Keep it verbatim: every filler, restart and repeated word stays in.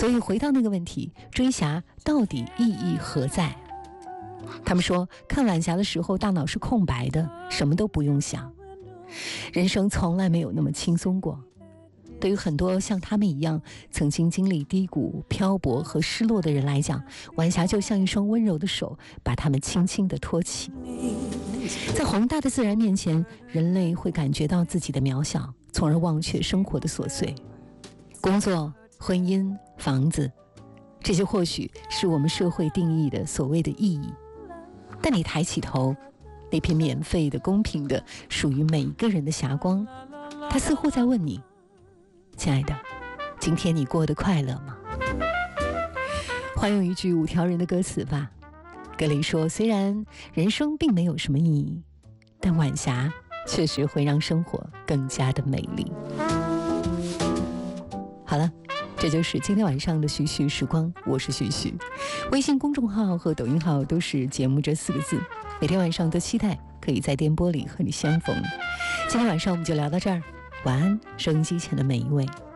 所以回到那个问题，追侠到底意义何在？他们说，看晚霞的时候大脑是空白的，什么都不用想。人生从来没有那么轻松过。对于很多像他们一样曾经经历低谷、漂泊和失落的人来讲，晚霞就像一双温柔的手，把他们轻轻地托起。在宏大的自然面前，人类会感觉到自己的渺小，从而忘却生活的琐碎。工作、婚姻、房子，这些或许是我们社会定义的所谓的意义。但你抬起头，那片免费的、公平的、属于每一个人的霞光，它似乎在问你，亲爱的，今天你过得快乐吗？换用一句五条人的歌词吧，歌里说，虽然人生并没有什么意义，但晚霞确实会让生活更加的美丽。好了，这就是今天晚上的徐徐时光，我是徐徐。微信公众号和抖音号都是节目这四个字，每天晚上都期待可以在电波里和你相逢。今天晚上我们就聊到这儿，晚安，收音机前的每一位。